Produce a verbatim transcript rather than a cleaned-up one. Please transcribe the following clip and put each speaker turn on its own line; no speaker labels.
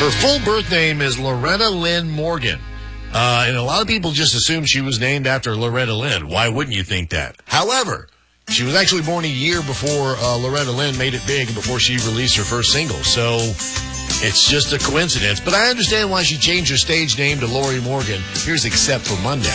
Her full birth name is Loretta Lynn Morgan. Uh, and a lot of people just assume she was named after Loretta Lynn. Why wouldn't you think that? However, she was actually born a year before uh, Loretta Lynn made it big and before she released her first single. So it's just a coincidence. But I understand why she changed her stage name to Lori Morgan. Here's Except for Monday.